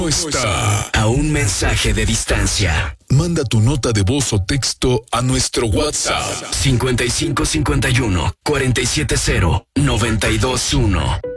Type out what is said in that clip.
está a un mensaje de distancia. Manda tu nota de voz o texto a nuestro WhatsApp 5551 470 921.